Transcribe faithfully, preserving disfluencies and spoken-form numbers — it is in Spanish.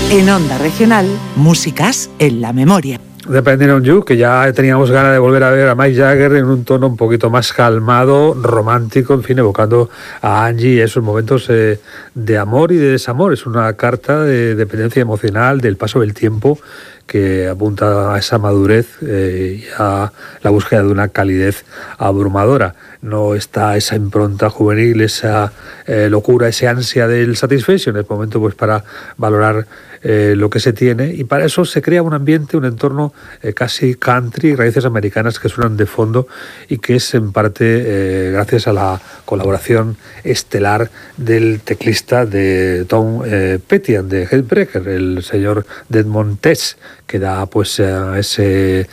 En Onda Regional, músicas en la memoria. Depending on You, que ya teníamos ganas de volver a ver a Mick Jagger en un tono un poquito más calmado, romántico, en fin, evocando a Angie y esos momentos eh, de amor y de desamor. Es una carta de dependencia emocional, del paso del tiempo, que apunta a esa madurez eh, y a la búsqueda de una calidez abrumadora. No está esa impronta juvenil, esa eh, locura, esa ansia del satisfaction. Es momento pues para valorar eh, lo que se tiene, y para eso se crea un ambiente, un entorno eh, casi country, raíces americanas que suenan de fondo, y que es en parte eh, gracias a la colaboración estelar del teclista de Tom eh, Petty and the Heartbreakers, el señor Desmond Tess, que da pues ese